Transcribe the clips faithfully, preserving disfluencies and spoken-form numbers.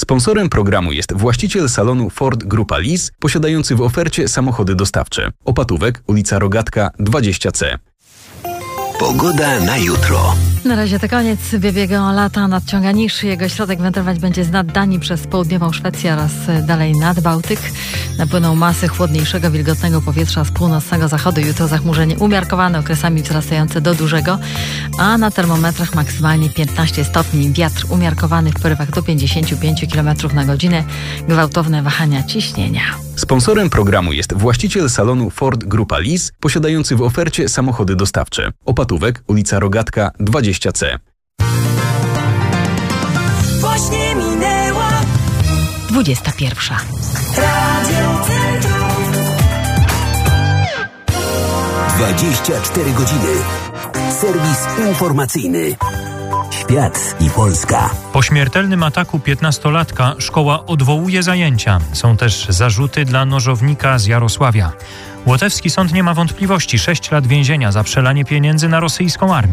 Sponsorem programu jest właściciel salonu Ford Grupa Lis, posiadający w ofercie samochody dostawcze. Opatówek, ulica Rogatka dwadzieścia C. Pogoda na jutro. Na razie to koniec wiebiego lata. Nadciąga niższy. Jego środek wędrować będzie z nad Danii przez południową Szwecję oraz dalej nad Bałtyk. Napłyną masy chłodniejszego, wilgotnego powietrza z północnego zachodu. Jutro zachmurzenie umiarkowane, okresami wzrastające do dużego, a na termometrach maksymalnie piętnaście stopni. Wiatr umiarkowany w porywach do pięćdziesiąt pięć kilometrów na godzinę. Gwałtowne wahania ciśnienia. Sponsorem programu jest właściciel salonu Ford Grupa Lis, posiadający w ofercie samochody dostawcze. Opatówek, ulica Rogatka dwadzieścia C. Właśnie minęła dwudziesta pierwsza. Radio Centrum. dwadzieścia cztery godziny. Serwis informacyjny. Świat i Polska. Po śmiertelnym ataku piętnastolatka szkoła odwołuje zajęcia. Są też zarzuty dla nożownika z Jarosławia. Łotewski sąd nie ma wątpliwości. Sześć lat więzienia za przelanie pieniędzy na rosyjską armię.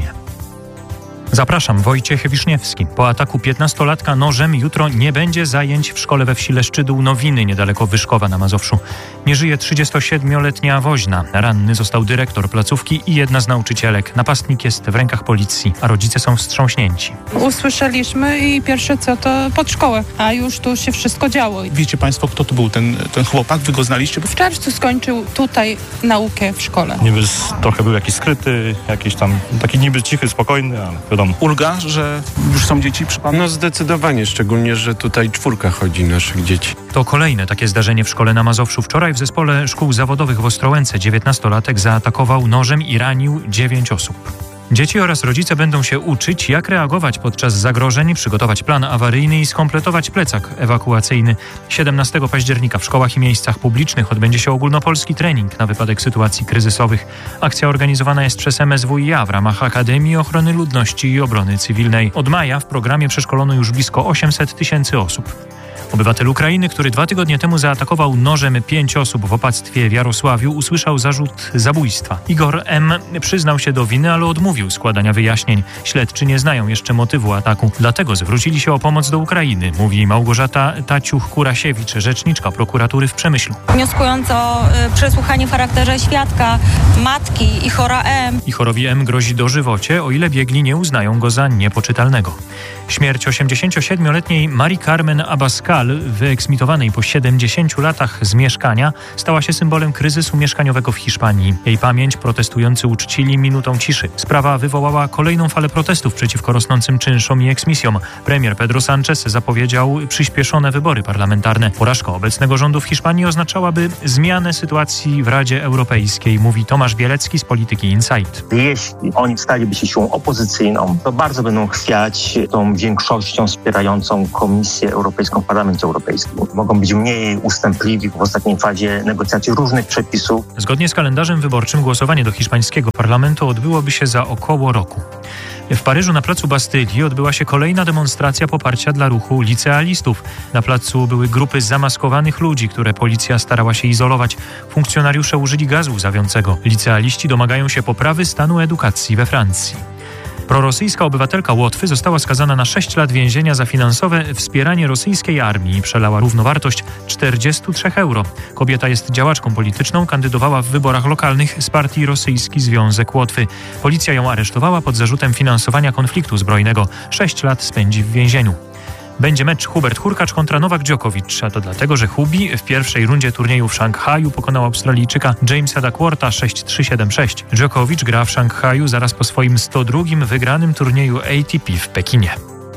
Zapraszam, Wojciech Wiszniewski. Po ataku piętnastolatka nożem jutro nie będzie zajęć w szkole we wsi Leszczydół Nowiny, niedaleko Wyszkowa na Mazowszu. Nie żyje trzydziestosiedmioletnia woźna. Ranny został dyrektor placówki i jedna z nauczycielek. Napastnik jest w rękach policji, a rodzice są wstrząśnięci. Usłyszeliśmy i pierwsze co to pod szkołę, a już tu się wszystko działo. Wiecie państwo, kto to był ten, ten chłopak? Wy go znaliście? W czerwcu skończył tutaj naukę w szkole. Niby trochę był jakiś skryty, jakiś tam taki niby cichy, spokojny, ale wiadomo. Ulga, że już są dzieci przypadkiem? No zdecydowanie, szczególnie, że tutaj czwórka chodzi naszych dzieci. To kolejne takie zdarzenie w szkole na Mazowszu. Wczoraj w zespole szkół zawodowych w Ostrołęce dziewiętnastolatek zaatakował nożem i ranił dziewięć osób. Dzieci oraz rodzice będą się uczyć, jak reagować podczas zagrożeń, przygotować plan awaryjny i skompletować plecak ewakuacyjny. siedemnastego października w szkołach i miejscach publicznych odbędzie się ogólnopolski trening na wypadek sytuacji kryzysowych. Akcja organizowana jest przez M S W i A w ramach Akademii Ochrony Ludności i Obrony Cywilnej. Od maja w programie przeszkolono już blisko osiemset tysięcy osób. Obywatel Ukrainy, który dwa tygodnie temu zaatakował nożem pięć osób w opactwie w Jarosławiu, usłyszał zarzut zabójstwa. Igor M. przyznał się do winy, ale odmówił składania wyjaśnień. Śledczy nie znają jeszcze motywu ataku, dlatego zwrócili się o pomoc do Ukrainy, mówi Małgorzata Taciuch-Kurasiewicz, rzeczniczka prokuratury w Przemyślu. Wnioskując o y, przesłuchanie w charakterze świadka, matki Ichora M. Ichorowi M. grozi dożywocie, o ile biegli nie uznają go za niepoczytalnego. Śmierć osiemdziesięciosiedmioletniej Marii Carmen Abascal, wyeksmitowanej po siedemdziesięciu latach z mieszkania, stała się symbolem kryzysu mieszkaniowego w Hiszpanii. Jej pamięć protestujący uczcili minutą ciszy. Sprawa wywołała kolejną falę protestów przeciwko rosnącym czynszom i eksmisjom. Premier Pedro Sánchez zapowiedział przyspieszone wybory parlamentarne. Porażka obecnego rządu w Hiszpanii oznaczałaby zmianę sytuacji w Radzie Europejskiej, mówi Tomasz Bielecki z Polityki Insight. Jeśli oni staliby się siłą opozycyjną, to bardzo będą chwiać tą większością wspierającą Komisję Europejską, Parlament Europejski. Mogą być mniej ustępliwi w ostatniej fazie negocjacji różnych przepisów. Zgodnie z kalendarzem wyborczym głosowanie do hiszpańskiego parlamentu odbyłoby się za około roku. W Paryżu na placu Bastylii odbyła się kolejna demonstracja poparcia dla ruchu licealistów. Na placu były grupy zamaskowanych ludzi, które policja starała się izolować. Funkcjonariusze użyli gazu łzawiącego. Licealiści domagają się poprawy stanu edukacji we Francji. Prorosyjska obywatelka Łotwy została skazana na sześć lat więzienia za finansowe wspieranie rosyjskiej armii i przelała równowartość czterdzieści trzy euro. Kobieta jest działaczką polityczną, kandydowała w wyborach lokalnych z partii Rosyjski Związek Łotwy. Policja ją aresztowała pod zarzutem finansowania konfliktu zbrojnego. Sześć lat spędzi w więzieniu. Będzie mecz Hubert Hurkacz kontra Nowak Djokovic, a to dlatego, że Hubi w pierwszej rundzie turnieju w Szanghaju pokonał Australijczyka Jamesa Duckwortha sześć trzy siedem sześć. Djokovic gra w Szanghaju zaraz po swoim sto drugim wygranym turnieju A T P w Pekinie.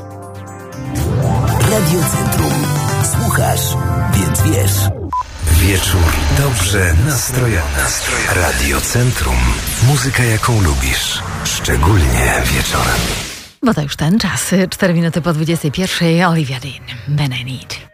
Radio Centrum. Słuchasz, więc wiesz. Wieczór dobrze nastrojony. Radio Centrum. Muzyka, jaką lubisz. Szczególnie wieczorem. Bo to już ten czas. Cztery minuty po dwudziestej pierwszej. Olivia Dean. Ben I Need.